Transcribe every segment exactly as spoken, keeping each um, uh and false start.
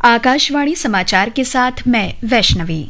आकाशवाणी समाचार के साथ मैं वैष्णवी।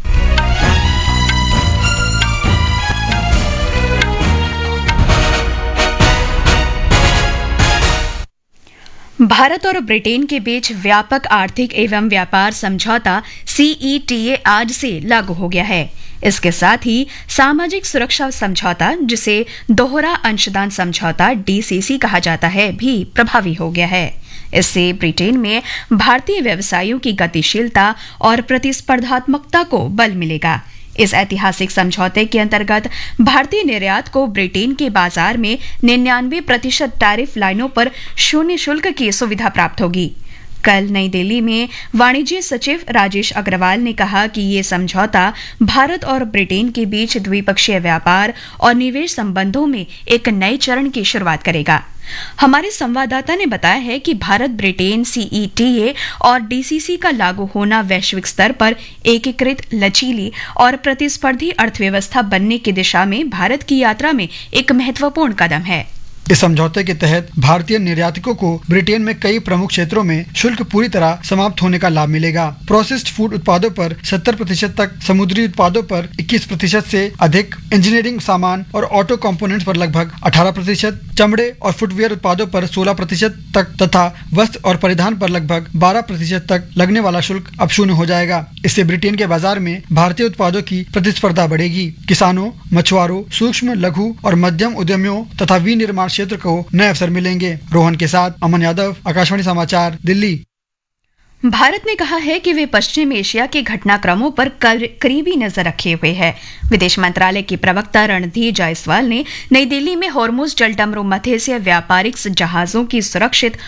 भारत और ब्रिटेन के बीच व्यापक आर्थिक एवं व्यापार समझौता सी ई टी ए आज से लागू हो गया है। इसके साथ ही सामाजिक सुरक्षा समझौता, जिसे दोहरा अंशदान समझौता डी सी सी कहा जाता है, भी प्रभावी हो गया है। इससे ब्रिटेन में भारतीय व्यवसायों की गतिशीलता और प्रतिस्पर्धात्मकता को बल मिलेगा। इस ऐतिहासिक समझौते के अंतर्गत भारतीय निर्यात को ब्रिटेन के बाजार में निन्यानवे प्रतिशत टैरिफ लाइनों पर शून्य शुल्क की सुविधा प्राप्त होगी। कल नई दिल्ली में वाणिज्य सचिव राजेश अग्रवाल ने कहा कि ये समझौता भारत और ब्रिटेन के बीच द्विपक्षीय व्यापार और निवेश संबंधों में एक नए चरण की शुरुआत करेगा। हमारे संवाददाता ने बताया है कि Bharat Britain C E T A और डी सी सी का लागू होना वैश्विक स्तर पर एकीकृत, लचीली और प्रतिस्पर्धी अर्थव्यवस्था बनने की दिशा में भारत की यात्रा में एक महत्वपूर्ण कदम है। इस समझौते के तहत भारतीय निर्यातकों को ब्रिटेन में कई प्रमुख क्षेत्रों में शुल्क पूरी तरह समाप्त होने का लाभ मिलेगा। प्रोसेस्ड फूड उत्पादों पर सत्तर प्रतिशत तक, समुद्री उत्पादों पर इक्कीस प्रतिशत से अधिक, इंजीनियरिंग सामान और ऑटो कंपोनेंट्स पर लगभग अठारह प्रतिशत, चमड़े और फुटवियर उत्पादों पर सोलह प्रतिशत तक तथा वस्त्र और परिधान पर लगभग बारह प्रतिशत तक लगने वाला शुल्क अब शून्य हो जाएगा। इससे ब्रिटेन के बाजार में भारतीय उत्पादों की प्रतिस्पर्धा बढ़ेगी। किसानों, मछुआरों, सूक्ष्म, लघु और मध्यम उद्यमियों तथा विनिर्माण क्षेत्र को नए अवसर मिलेंगे। रोहन के साथ अमन यादव, आकाशवाणी समाचार, दिल्ली। भारत ने कहा है कि वे पश्चिम एशिया के घटनाक्रमों पर करीबी नजर रखे हुए है। विदेश मंत्रालय के प्रवक्ता रणधीर जायसवाल ने नई दिल्ली में हॉर्मुज जलडमरू मध्य से व्यापारिक जहाजों की सुरक्षित